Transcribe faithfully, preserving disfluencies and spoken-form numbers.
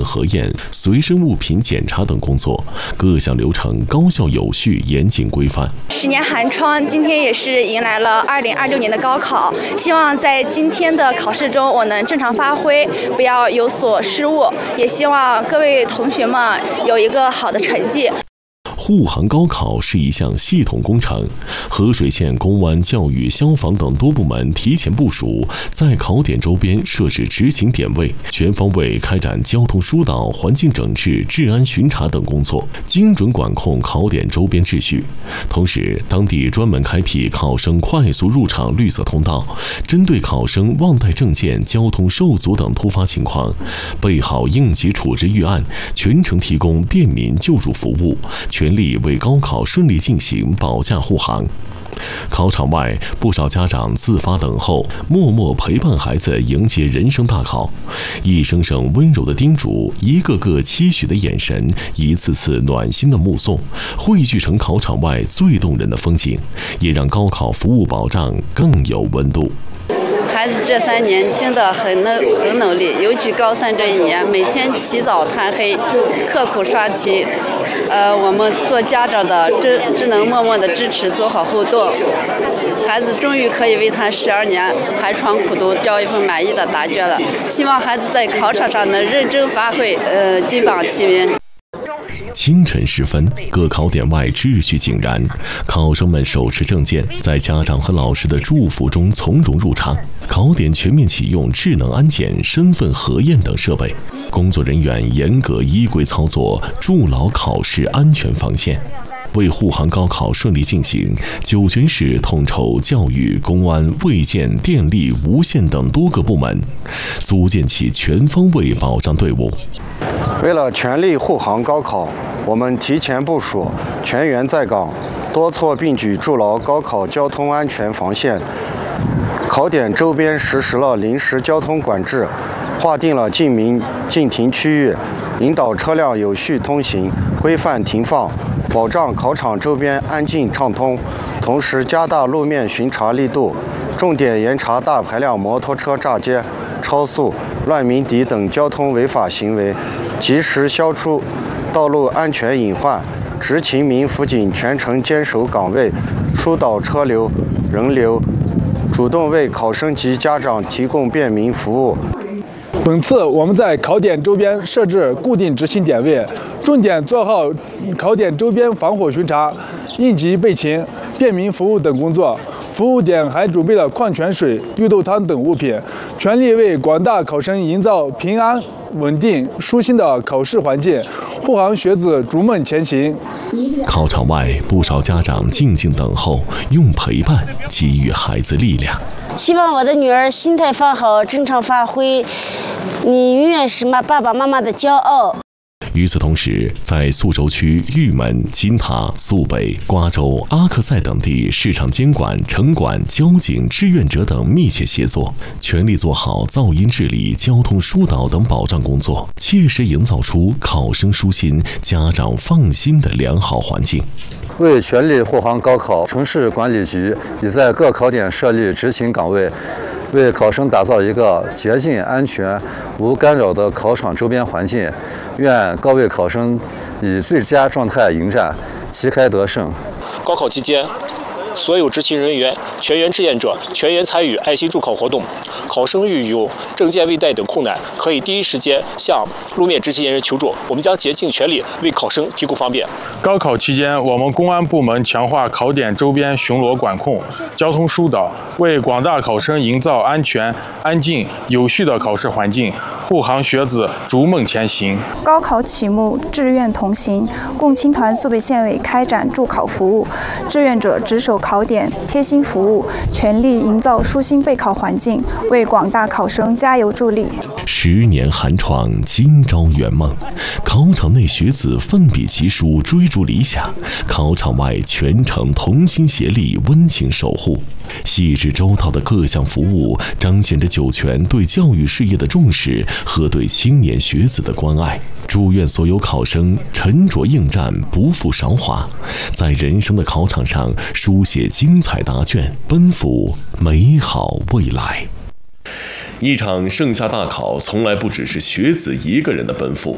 核验、随身物品检查等工作，各项流程高效有序、严谨规范。 十年寒窗，今天也是迎来了二零二六年的高考，希望在今天的考试中我能正常发挥，不要有所失误，也希望各位同学们有一个好的成绩。 护航高考是一项系统工程，河水县公安、教育、消防等多部门提前部署，在考点周边设置执勤点位，全方位开展交通疏导、环境整治、治安巡查等工作，精准管控考点周边秩序。同时，当地专门开辟考生快速入场绿色通道，针对考生忘带证件、交通受阻等突发情况，备好应急处置预案，全程提供便民救助服务，全力为高考顺利进行保驾护航。考场外，不少家长自发等候，默默陪伴孩子迎接人生大考。一声声温柔的叮嘱，一个个期许的眼神，一次次暖心的目送，汇聚成考场外最动人的风景，也让高考服务保障更有温度。 孩子这三年真的很能很努力，尤其高三这一年，每天起早贪黑，刻苦刷题。呃，我们做家长的只只能默默的支持，做好后盾。孩子终于可以为他十二年寒窗苦读交一份满意的答卷了。希望孩子在考场上能认真发挥，呃，金榜题名。 清晨时分，各考点外秩序井然，考生们手持证件，在家长和老师的祝福中从容入场。考点全面启用智能安检、身份核验等设备，工作人员严格依规操作，筑牢考试安全防线。为护航高考顺利进行，酒泉市统筹教育、公安、卫健、电力、无线等多个部门，组建起全方位保障队伍。 为了全力护航高考，我们提前部署，全员在岗，多措并举，筑牢高考交通安全防线。考点周边实施了临时交通管制，划定了禁鸣禁停区域，引导车辆有序通行，规范停放，保障考场周边安静畅通。同时加大路面巡查力度，重点严查大排量摩托车炸街、超速、乱鸣笛等交通违法行为，及时消除道路安全隐患。执勤民辅警全程坚守岗位，疏导车流、人流，主动为考生及家长提供便民服务。 本次我们在考点周边设置固定执勤点位，重点做好考点周边防火巡查、应急备勤、便民服务等工作。服务点还准备了矿泉水、绿豆汤等物品，全力为广大考生营造平安、稳定、舒心的考试环境，护航学子逐梦前行。 考场外，不少家长静静等候，用陪伴给予孩子力量。 希望我的女儿心态放好，正常发挥，你永远是妈爸爸妈妈的骄傲。 与此同时，在宿州区玉门、金塔、肃北、瓜州、阿克塞等地，市场监管、城管、交警、志愿者等密切协作，全力做好噪音治理、交通疏导等保障工作，切实营造出考生舒心、家长放心的良好环境。 为全力护航高考，城市管理局已在各考点设立执勤岗位，为考生打造一个洁净、安全、无干扰的考场周边环境。愿各位考生以最佳状态迎战，旗开得胜。 高考期间，所有执勤人员、全员志愿者全员参与爱心助考活动。考生遇有证件未带等困难，可以第一时间向路面执勤人员求助，我们将竭尽全力为考生提供方便。 高考期间，我们公安部门强化考点周边巡逻管控、交通疏导，为广大考生营造安全、安静、有序的考试环境，护航学子逐梦前行。 高考启幕，志愿同行，共青团肃北县委开展助考服务，志愿者值守考点，贴心服务，全力营造舒心备考环境，为广大考生加油助力。 十年寒窗，今朝圆梦。考场内学子奋笔疾书，追逐理想；考场外全程同心协力，温情守护。细致周到的各项服务，彰显着酒泉对教育事业的重视和对青年学子的关爱。祝愿所有考生沉着应战，不负韶华，在人生的考场上书写精彩答卷，奔赴美好未来。一场盛夏大考从来不只是学子一个人的奔赴，